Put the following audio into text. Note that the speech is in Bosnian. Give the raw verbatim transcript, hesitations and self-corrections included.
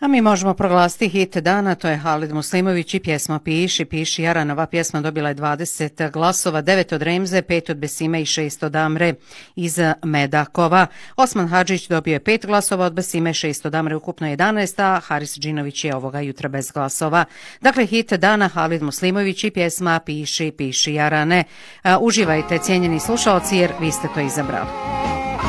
A mi možemo proglasiti hit dana, to je Halid Muslimović i pjesma Piši, Piši Jaran. Ova pjesma dobila je dvadeset glasova, devet od Remze, pet od Besime i šest od Amre iz Medakova. Osman Hadžić dobio je pet glasova od Besime, šest od Amre, ukupno jedanaest, a Haris Džinović je ovoga jutra bez glasova. Dakle, hit dana Halid Muslimović i pjesma Piši, Piši Jarane. Uživajte, cijenjeni slušalci, jer vi ste to izabrali.